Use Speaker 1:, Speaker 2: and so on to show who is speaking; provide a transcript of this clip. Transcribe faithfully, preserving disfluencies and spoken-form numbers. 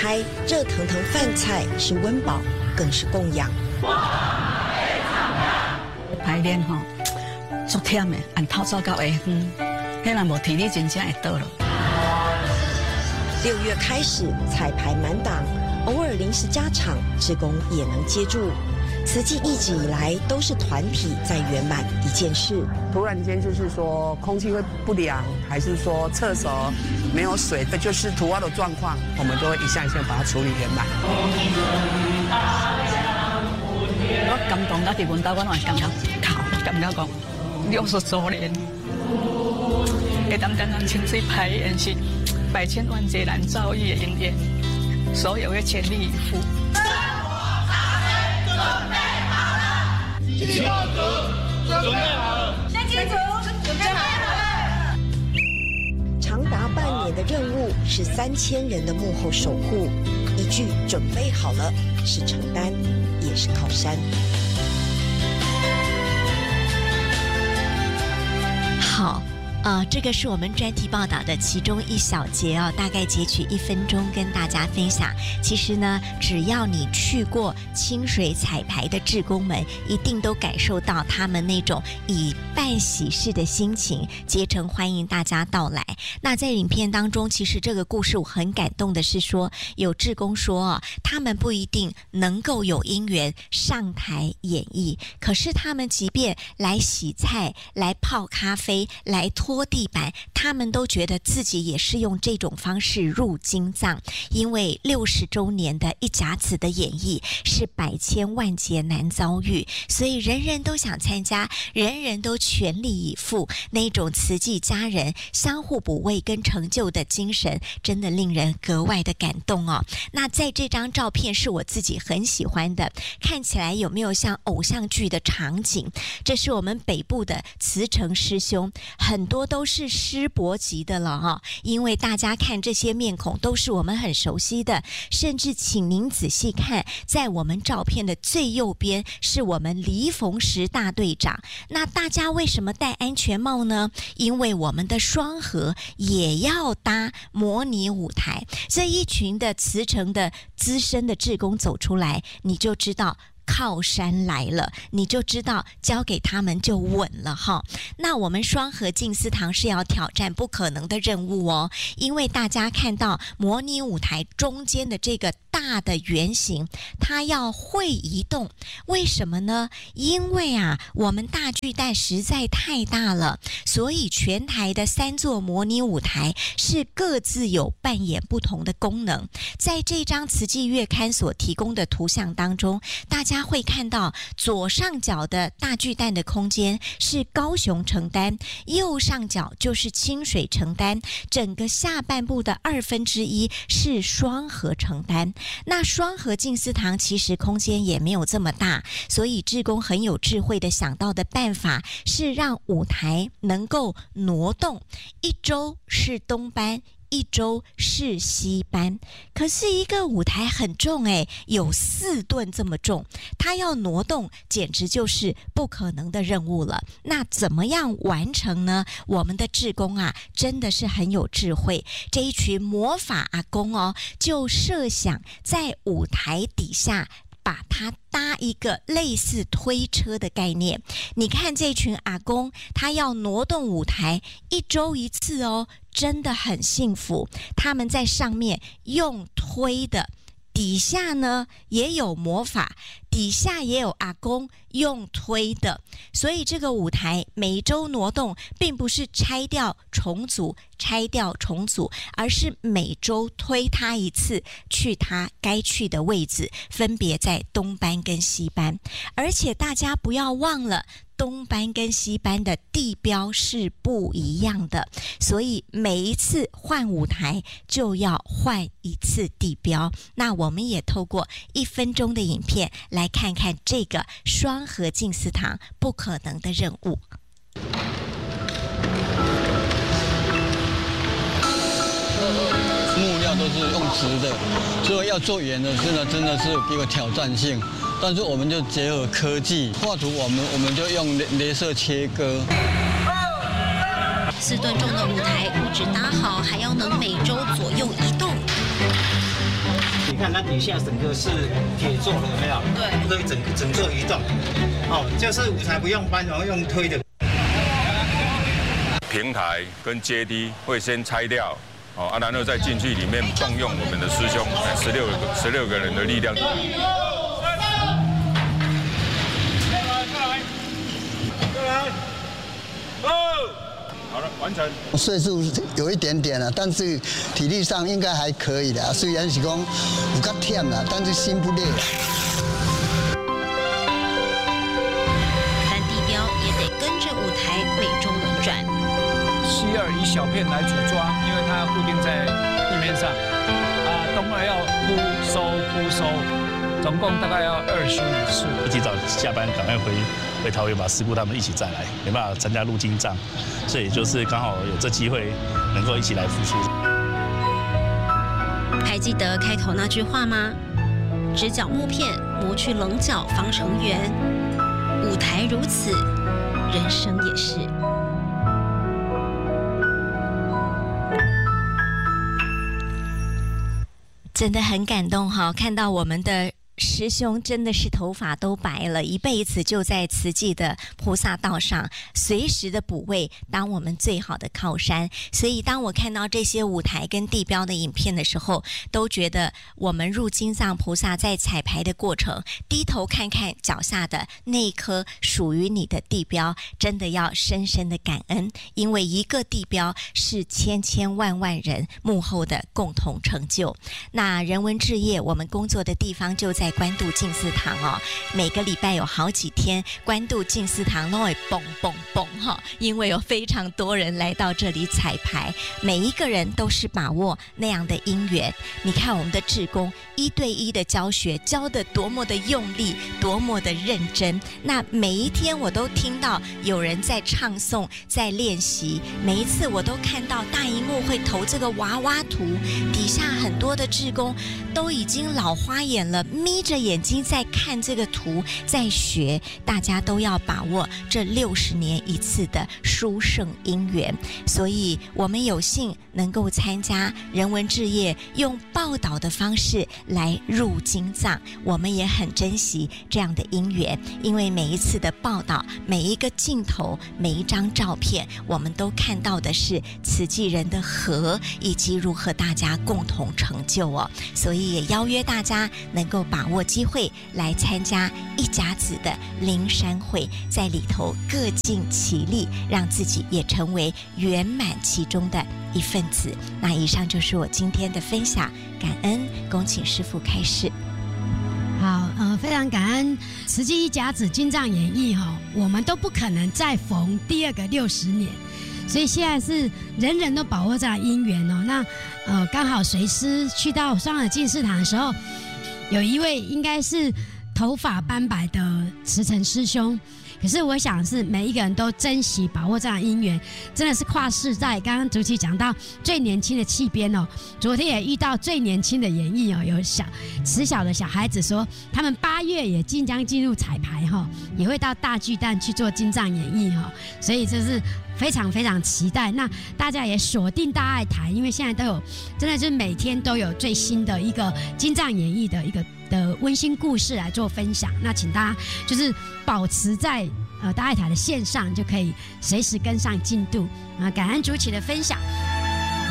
Speaker 1: 开，热腾腾饭菜是温饱，更是供养。
Speaker 2: 排练吼，足忝的，按透早到下远，迄若无体力真正会倒了。
Speaker 1: 六月开始彩排满档，偶尔临时加场，志工也能接住。慈济一直以来都是团体在圆满一件事。
Speaker 3: 突然间就是说空气会不良，还是说厕所没有水，这就是突发的状况，我们都会一项一项把它处理圆满。
Speaker 2: 我感动到伫阮兜，我嘛感觉靠，感觉讲六十周年，会当刚刚清水排演是百千万劫难遭遇的因缘，所有的全力以赴。
Speaker 4: 七号组准备好了，
Speaker 5: 先机组准备好了。
Speaker 1: 长达半年的任务是三千人的幕后守护，一句准备好了是承担，也是靠山。
Speaker 6: 好。呃，这个是我们专题报道的其中一小节哦，大概截取一分钟跟大家分享。其实呢，只要你去过清水彩排的志工们，一定都感受到他们那种以办喜事的心情，竭诚欢迎大家到来。那在影片当中，其实这个故事我很感动的是说，有志工说哦，他们不一定能够有因缘上台演绎，可是他们即便来洗菜、来泡咖啡、来拖拖地板，他们都觉得自己也是用这种方式入经藏，因为六十周年的一甲子的演绎是百千万劫难遭遇，所以人人都想参加，人人都全力以赴，那种慈济家人相互补位跟成就的精神，真的令人格外的感动哦。那在这张照片是我自己很喜欢的，看起来有没有像偶像剧的场景？这是我们北部的慈诚师兄，很多都是师伯级的了哈、哦，因为大家看这些面孔都是我们很熟悉的，甚至请您仔细看，在我们照片的最右边是我们黎逢时大队长。那大家为什么戴安全帽呢？因为我们的双和也要搭模拟舞台，这一群的慈诚的资深的志工走出来，你就知道靠山来了，你就知道交给他们就稳了哈。那我们双和静思堂是要挑战不可能的任务哦，因为大家看到模拟舞台中间的这个大的圆形，它要会移动，为什么呢？因为啊，我们大巨蛋实在太大了，所以全台的三座模拟舞台是各自有扮演不同的功能。在这张慈济月刊所提供的图像当中，大家会看到左上角的大巨蛋的空间是高雄承担，右上角就是清水承担，整个下半部的二分之一是双和承担。那双和静思堂其实空间也没有这么大，所以志工很有智慧的想到的办法是让舞台能够挪动，一周是东班，一周是西班，可是一个舞台很重诶，有四吨这么重，它要挪动简直就是不可能的任务了。那怎么样完成呢？我们的志工啊真的是很有智慧，这一群魔法阿公哦，就设想在舞台底下把它搭一个类似推车的概念。你看这群阿公，他要挪动舞台一周一次哦，真的很幸福。他们在上面用推的，底下呢也有魔法，底下也有阿公用推的，所以这个舞台每周挪动并不是拆掉重组拆掉重组，而是每周推它一次，去它该去的位置，分别在东班跟西班。而且大家不要忘了，东班跟西班的地标是不一样的，所以每一次换舞台就要换一次地标。那我们也透过一分钟的影片来看看这个双和静思堂不可能的任务。
Speaker 7: 木料都是用直的，所以要做圆的，真的真的是一个挑战性。但是我们就结合科技画图，我们我们就用雷射切割。
Speaker 6: 四吨重的舞台不止搭好，还要能每周左右移动。
Speaker 8: 看它底下整个是铁做的，有没有？对，所以整整座移动。哦，就是舞台不用搬，然后用推的。
Speaker 9: 平台跟阶梯会先拆掉，哦啊，然后再进去里面动用我们的师兄十六个十六个人的力量。好了，完成。
Speaker 10: 岁数有一点点了，但是体力上应该还可以的。虽然是讲有较忝啦，但是心不累了。
Speaker 6: 但地标也得跟着舞台每周轮转。
Speaker 11: 西二以小片来组装，因为它固定在地面上。啊，东二要铺收铺收，总共大概要二十五次。
Speaker 12: 提早下班，赶快回。回桃园把师姑他们一起再来，没办法参加入京藏，所以就是刚好有这机会能够一起来付出。
Speaker 6: 还记得开头那句话吗？直角木片磨去棱角方成圆，舞台如此，人生也是。真的很感动哈，看到我们的师兄真的是头发都白了，一辈子就在慈济的菩萨道上，随时的补位，当我们最好的靠山。所以当我看到这些舞台跟地标的影片的时候，都觉得我们入金藏菩萨在彩排的过程，低头看看脚下的那一颗属于你的地标，真的要深深的感恩，因为一个地标是千千万万人幕后的共同成就。那人文志业，我们工作的地方就在关渡静思堂哦，每个礼拜有好几天，关渡静思堂都会蹦蹦蹦哈，因为有非常多人来到这里彩排，每一个人都是把握那样的因缘。你看我们的志工一对一的教学，教得多么的用力，多么的认真。那每一天我都听到有人在唱诵，在练习，每一次我都看到大荧幕会投这个娃娃图，底下很多的志工都已经老花眼了，眯着眼睛在看这个图，在学。大家都要把握这六十年一次的殊胜因缘，所以我们有幸能够参加人文志业，用报道的方式来入金藏，我们也很珍惜这样的因缘，因为每一次的报道，每一个镜头，每一张照片，我们都看到的是慈济人的和，以及如何大家共同成就哦。所以也邀约大家能够把握机会来参加一甲子的灵山会，在里头各尽其力，让自己也成为圆满其中的一份子。那以上就是我今天的分享，感恩，恭请师父开示。
Speaker 13: 好，呃，非常感恩慈济一甲子金藏演义哈，我们都不可能再逢第二个六十年，所以现在是人人都把握这样因缘哦。那呃，刚好随师去到双耳静思堂的时候，有一位应该是头发斑白的慈诚师兄。可是我想是每一个人都珍惜把握这样的因缘，真的是跨世代。刚刚主席讲到最年轻的气编哦，昨天也遇到最年轻的演艺哦，有小慈小的小孩子说，他们八月也即将进入彩排哈、哦，也会到大巨蛋去做金藏演艺哈、哦，所以这是非常非常期待。那大家也锁定大爱台，因为现在都有，真的是每天都有最新的一个金藏演艺的一个的温馨故事来做分享。那请大家就是保持在呃大爱台的线上，就可以随时跟上进度啊。感恩主持的分享。